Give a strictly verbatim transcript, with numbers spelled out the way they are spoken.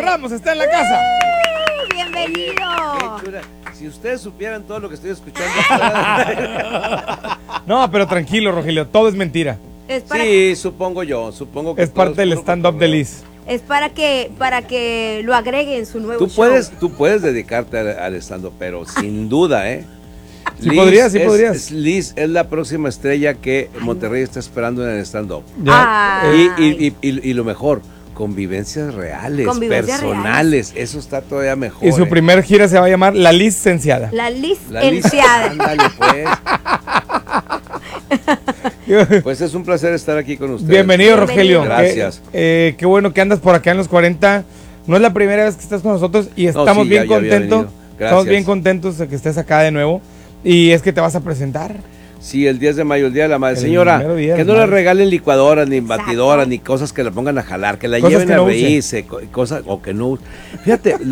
Ramos está en la casa. ¡Bienvenido! Qué chula. Si ustedes supieran todo lo que estoy escuchando. No, pero tranquilo, Rogelio, todo es mentira. Es para, Sí, supongo yo, supongo que Es parte todo del puro stand-up de cotorreo. Liz. es para que para que lo agregue en su nuevo Tú show. puedes, tú puedes dedicarte al, al stand-up, pero sin duda, ¿eh? Sí podrías, sí es- podrías. es- Liz es la próxima estrella que Monterrey está esperando en el stand-up. Ya, Ay. eh, Y, y, y, y- y lo mejor, convivencias reales, Convivencias personales, eso está todavía mejor. y su ¿eh? primer gira se va a llamar La Licenciada. La La Liz, licenciada. ándale, pues. Pues es un placer estar aquí con ustedes. Bienvenido, Bienvenido. Rogelio. Gracias. Qué, eh, qué bueno que andas por acá en los cuarenta. No es la primera vez que estás con nosotros y No, estamos sí, bien ya- ya había contentos. venido. Gracias. Estamos bien contentos de que estés acá de nuevo. Y es que te vas a presentar. Sí, el diez de mayo, el Día de la Madre. El Señora, mero día de que la no le madre. regalen licuadoras, ni Exacto. batidoras, ni cosas que le pongan a jalar, que la Cosas lleven que a no use. reírse, co- cosas, o que no. Fíjate,